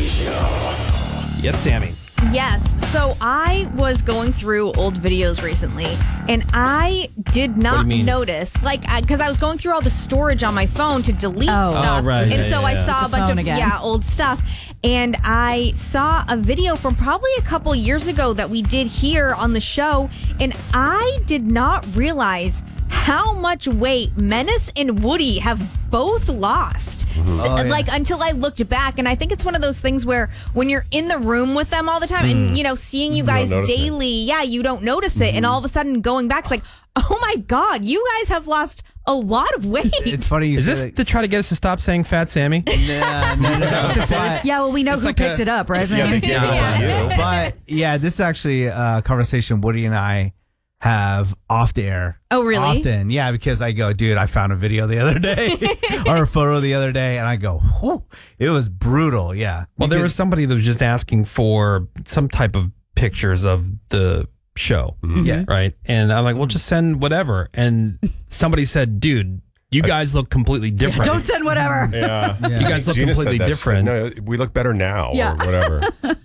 Yes, Sammy. Yes. So I was going through old videos recently, and I did not notice, because I was going through all the storage on my phone to delete stuff. Oh, right. And Yeah, so I yeah. saw a bunch of old stuff. And I saw a video from probably a couple years ago that we did here on the show, and I did not realize how much weight Menace and Woody have both lost. Until I looked back. And I think it's one of those things where when you're in the room with them all the time and, seeing you guys daily, you don't notice it. And all of a sudden going back, it's like, oh my God, you guys have lost a lot of weight. It's funny. Is this to try to get us to stop saying Fat Sammy? No. Yeah, well, we know who picked it up, right? But this is actually a conversation Woody and I have off the air. Oh, really? Often. Yeah, because I go, dude, I found a video the other day or a photo the other day, and I go, whew, it was brutal. Yeah. Well, there was somebody that was just asking for some type of pictures of the show. Yeah. Right. And I'm like, well, just send whatever. And somebody said, dude, you guys look completely different. Don't send whatever. Yeah. You guys look Gina completely said that. different. No, we look better now or whatever.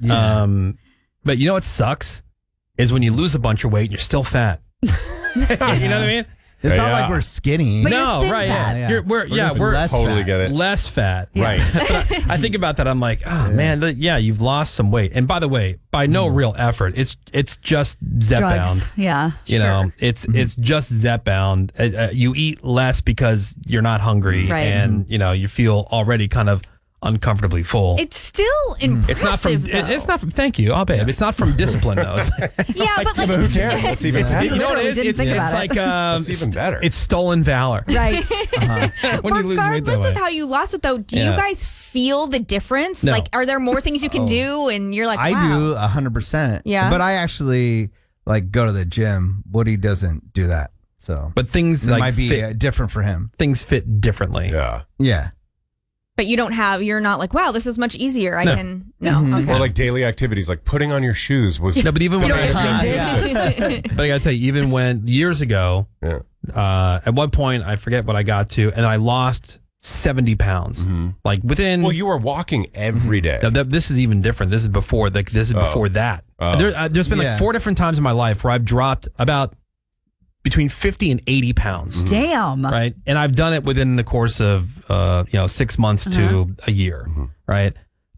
But you know what sucks? Is when you lose a bunch of weight and you're still fat. You know what I mean? It's not like we're skinny. But no, you're thin right? fat. Yeah, we're less totally fat. get it. less fat, Yeah. right? But I think about that. I'm like, oh man, you've lost some weight. And by the way, by no real effort, it's just Zepbound. Drugs. Yeah. You know, it's just Zepbound. You eat less because you're not hungry, Right. and you feel already kind of uncomfortably full. It's still impressive. It's not from. It's not from. Thank you, I'll babe. It's not from discipline, though. Yeah, but But who cares? That's even better. You know what it is? Didn't It's think about it. like That's even better. It's stolen valor. Right. When you lose weight that regardless way. of how you lost it, though, do you Yeah. guys feel the difference? No. Like, are there more things you can do? And you're like, wow. I do 100%. Yeah. But I actually go to the gym. Woody doesn't do that. So But things it like might be fit, different for him. things fit differently. Yeah. Yeah. But you're not like, wow, this is much easier. I No. can, no. Okay. Or like daily activities, like putting on your shoes was. No, but even when but I gotta tell you, even when years ago, at one point I forget what I got to, and I lost 70 pounds. Like within. Well, you were walking every day. No, this is even different. This is before. Before that. There's been like 4 different times in my life where I've dropped about between 50 and 80 pounds. Damn. Right. And I've done it within the course of, 6 months to a year. Right.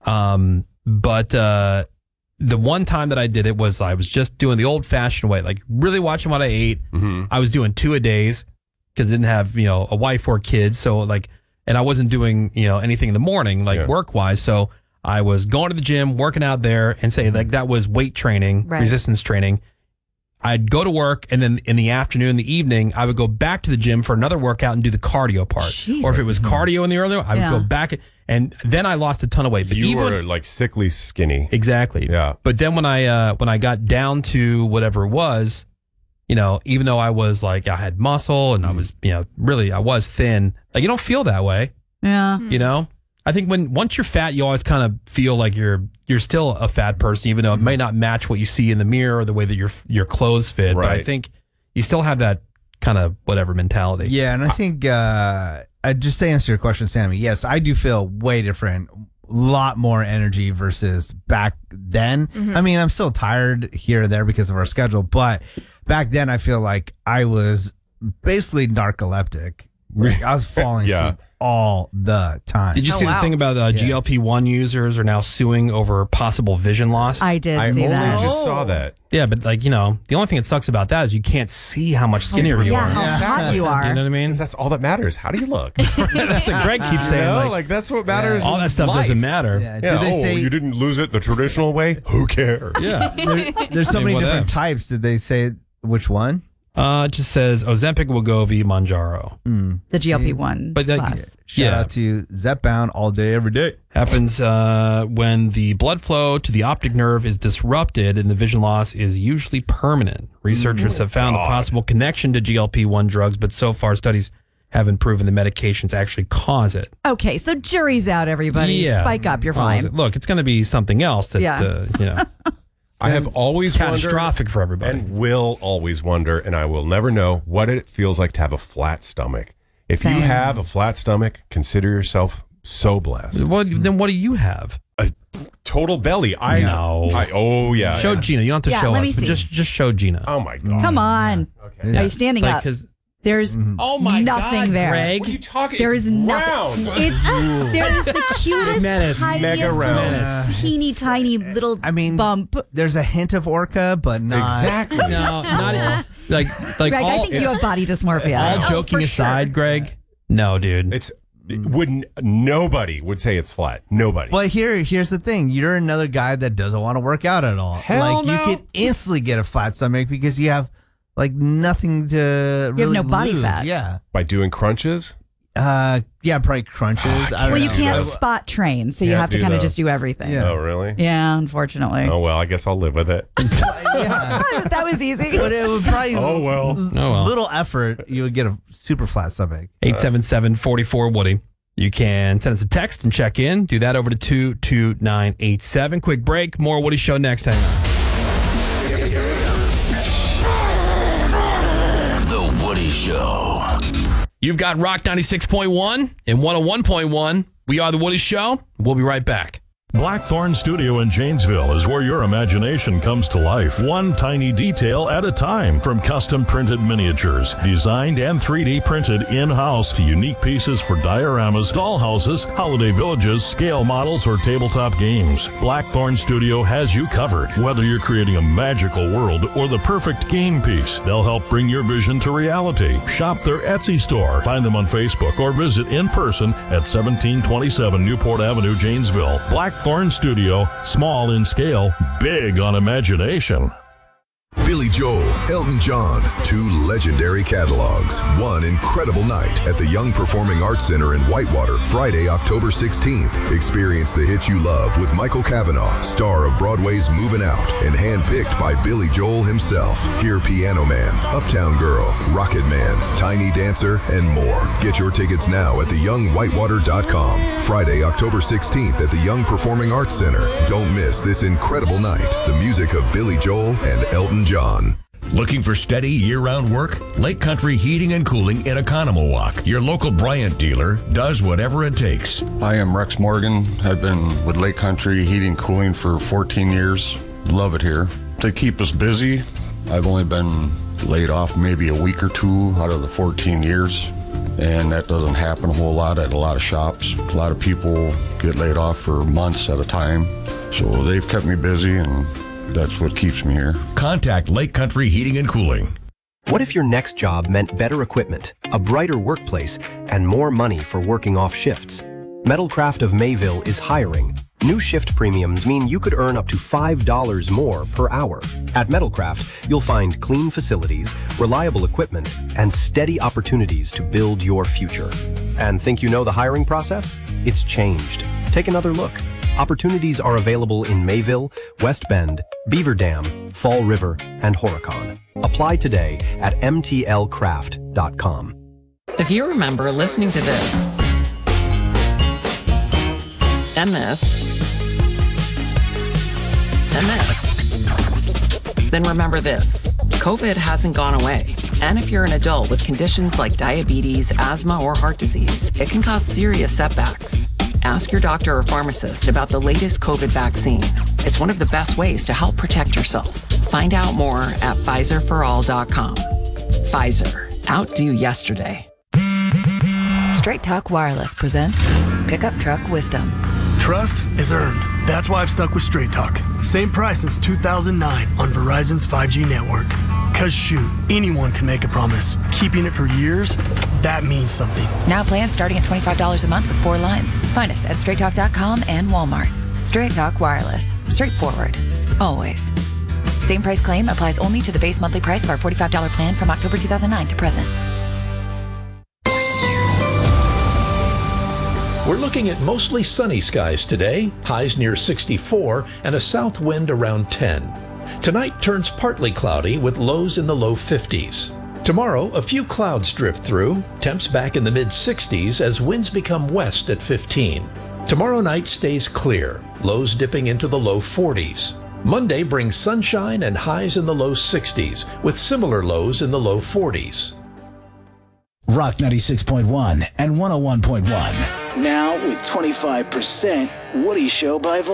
But the one time that I did it was I was just doing the old fashioned way, like really watching what I ate. I was doing 2 a days because I didn't have, a wife or kids. So and I wasn't doing, anything in the morning, work wise. So I was going to the gym, working out there, and say that was weight training, resistance training. I'd go to work, and then in the afternoon, the evening, I would go back to the gym for another workout and do the cardio part. Jesus. Or if it was cardio in the earlier, I would go back, and then I lost a ton of weight. But You were like sickly skinny. Exactly. Yeah. But then when I got down to whatever it was, even though I was like I had muscle and I was really I was thin, like you don't feel that way. Yeah. I think once you're fat, you always kind of feel like you're still a fat person, even though it may not match what you see in the mirror or the way that your clothes fit. But I think you still have that kind of whatever mentality. Yeah, and I think just to answer your question, Sammy, yes, I do feel way different. A lot more energy versus back then. I mean, I'm still tired here and there because of our schedule, but back then I feel like I was basically narcoleptic. Like, I was falling asleep all the time. Did you see the thing about GLP-1 users are now suing over possible vision loss? I did see that. I only just saw that. Yeah, but the only thing that sucks about that is you can't see how much skinnier you are. How hot you are. You know what I mean? Because that's all that matters. How do you look? That's what Greg keeps saying. That's what matters. All that stuff doesn't matter. Yeah. Yeah, Did they say you didn't lose it the traditional way? Who cares? Yeah. there's so many what different else? types? Did they say which one? It just says Ozempic, Wegovy, Mounjaro. The GLP-1 But class. Shout out to Zepbound all day, every day. Happens when the blood flow to the optic nerve is disrupted and the vision loss is usually permanent. Researchers have found a possible connection to GLP-1 drugs, but so far studies haven't proven the medications actually cause it. Okay, so jury's out, everybody. Spike up, you're fine. Look, it's going to be something else that, I have always catastrophic wondered, for everybody. and will always wonder, and I will never know what it feels like to have a flat stomach. If Same. you have a flat stomach, consider yourself so blessed. Then what do you have? total belly. I know. Oh yeah. Show Gina. You don't have to show let us, me but see. just show Gina. Oh my god. Come on. Okay. Are you standing Like, up? 'cause- There's Oh my nothing God, there. Greg. What are you talking? There it's is round. nothing. There is the cutest, Menace. tiniest, Mega round. little teeny tiny little I mean, bump. there's a hint of orca, but not. Exactly. No, not like Greg, all. I think you have body dysmorphia. all Oh, joking for aside, sure. Greg. No, dude. Nobody would say it's flat. Nobody. But here's the thing: you're another guy that doesn't want to work out at all. Hell like no. you could instantly get a flat stomach because you have like nothing to. You have really no body lose. fat. Yeah. By doing crunches. Yeah, probably crunches. I don't Well, you know. can't spot train, so you Can't have to do kind of those. just do everything. Yeah. Oh really? Yeah, unfortunately. Oh well, I guess I'll live with it. Yeah. That was easy. But it would probably Oh, well. Oh, well. little effort, you would get a super flat stomach. 877-44 Woody. You can send us a text and check in. Do that over to 22987. Quick break. More Woody Show next. Hang on. The Woody Show. You've got Rock 96.1 and 101.1. We are The Woody Show. We'll be right back. Blackthorn Studio in Janesville is where your imagination comes to life, one tiny detail at a time. From custom printed miniatures, designed and 3D printed in-house, to unique pieces for dioramas, dollhouses, holiday villages, scale models, or tabletop games. Blackthorn Studio has you covered. Whether you're creating a magical world or the perfect game piece, they'll help bring your vision to reality. Shop their Etsy store. Find them on Facebook or visit in person at 1727 Newport Avenue, Janesville. Blackthorn Studio, small in scale, big on imagination. Billy Joel, Elton John, two legendary catalogs, one incredible night at the Young Performing Arts Center in Whitewater, Friday, October 16th. Experience the hit you love with Michael Cavanaugh, star of Broadway's Moving Out, and handpicked by Billy Joel himself. Hear Piano Man, Uptown Girl, Rocket Man, Tiny Dancer, and more. Get your tickets now at theyoungwhitewater.com. Friday, October 16th at the Young Performing Arts Center. Don't miss this incredible night. The music of Billy Joel and Elton John. Looking for steady year-round work? Lake Country Heating and Cooling in Oconomowoc, your local Bryant dealer, does whatever it takes. Hi, I'm Rex Morgan. I've been with Lake Country Heating and Cooling for 14 years. Love it here. They keep us busy. I've only been laid off maybe a week or two out of the 14 years, and that doesn't happen a whole lot at a lot of shops. A lot of people get laid off for months at a time, so they've kept me busy, and that's what keeps me here. Contact Lake Country Heating and Cooling. What if your next job meant better equipment, a brighter workplace, and more money for working off shifts? Metalcraft of Mayville is hiring. New shift premiums mean you could earn up to $5 more per hour. At Metalcraft, you'll find clean facilities, reliable equipment, and steady opportunities to build your future. And think you know the hiring process? It's changed. Take another look. Opportunities are available in Mayville, West Bend, Beaver Dam, Fall River, and Horicon. Apply today at mtlcraft.com. If you remember listening to this, and this, and this, then remember this. COVID hasn't gone away. And if you're an adult with conditions like diabetes, asthma, or heart disease, it can cause serious setbacks. Ask your doctor or pharmacist about the latest COVID vaccine. It's one of the best ways to help protect yourself. Find out more at PfizerForAll.com. Pfizer. Outdo yesterday. Straight Talk Wireless presents Pickup Truck Wisdom. Trust is earned. That's why I've stuck with Straight Talk. Same price since 2009 on Verizon's 5G network. Cause shoot, anyone can make a promise. Keeping it for years, that means something. Now plans starting at $25 a month with 4 lines. Find us at straighttalk.com and Walmart. Straight Talk Wireless. Straightforward. Always. Same price claim applies only to the base monthly price of our $45 plan from October 2009 to present. We're looking at mostly sunny skies today, highs near 64 and a south wind around 10. Tonight turns partly cloudy with lows in the low 50s. Tomorrow, a few clouds drift through, temps back in the mid-60s as winds become west at 15. Tomorrow night stays clear, lows dipping into the low 40s. Monday brings sunshine and highs in the low 60s, with similar lows in the low 40s. Rock 96.1 and 101.1. Now with 25% Woody Show by